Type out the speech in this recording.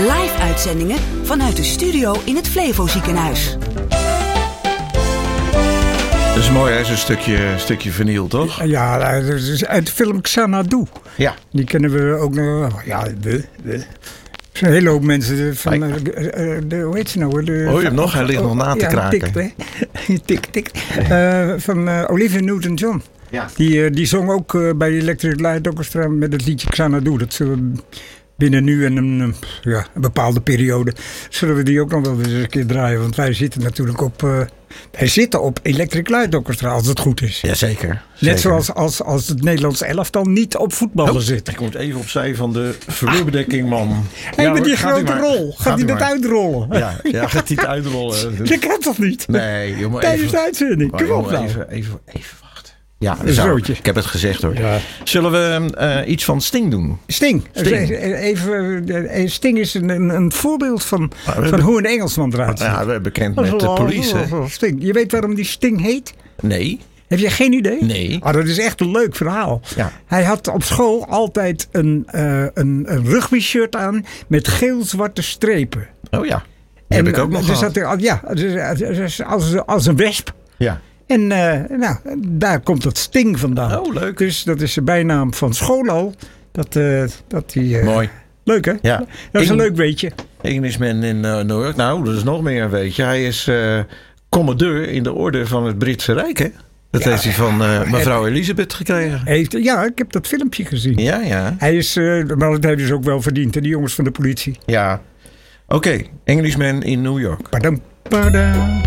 Live uitzendingen vanuit de studio in het Flevo Ziekenhuis. Dat is mooi, hè? Zo'n stukje vinyl, toch? Ja, dat is uit de film Xanadu. Ja. Die kennen we ook nog. Ja, er zijn een hele hoop mensen van... hoe heet ze nou? Hoor je hem nog? Hij ligt nog na te kraken. Tik. Van Olivia Newton-John. Ja. Die zong ook bij Electric Light Orchestra met het liedje Xanadu. Dat zullen we binnen nu en een bepaalde periode... zullen we die ook nog wel eens een keer draaien. Want wij zitten natuurlijk op... wij zitten op Electric Light Orchestra, als het goed is. Jazeker. Net zoals als het Nederlands elftal niet op voetballen zit. Ik moet even opzij van de vloerbedekking, man. Hé, met die grote rol. Gaat hij dat uitrollen? Ja, gaat hij het uitrollen? Je kent toch niet? Nee, jongen. Tijdens de uitzending. Kom op nou. Even wachten. Ja, ik heb het gezegd hoor. Ja. Zullen we iets van Sting doen? Sting. Sting is een voorbeeld van hoe een Engelsman eruit ziet. Ja, we bekend met de police. Sting. Je weet waarom die Sting heet? Nee. Heb jij geen idee? Nee. Dat is echt een leuk verhaal. Ja. Hij had op school altijd een rugby-shirt aan met geel-zwarte strepen. Oh ja. Die heb ik ook nog gehad. Als een wesp. Ja. En daar komt het Sting vandaan. Oh, leuk. Dus dat is de bijnaam van school al. Mooi. Leuk, hè? Ja. Dat is een leuk weetje. Englishman in New York. Nou, dat is nog meer een weetje. Hij is commandeur in de orde van het Britse Rijk, hè? Dat heeft hij van mevrouw Elizabeth gekregen. Ik heb dat filmpje gezien. Ja. Hij is, maar dat heeft dus ook wel verdiend, hè, die jongens van de politie. Ja. Oké, Englishman in New York. Padam.